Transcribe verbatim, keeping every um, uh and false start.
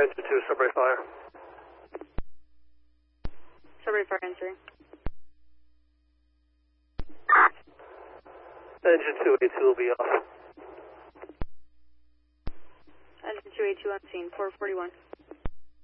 Engine two, Subway Fire. Subway Fire entering. Engine two eighty-two will be off. Engine two eighty-two on scene, four forty-one.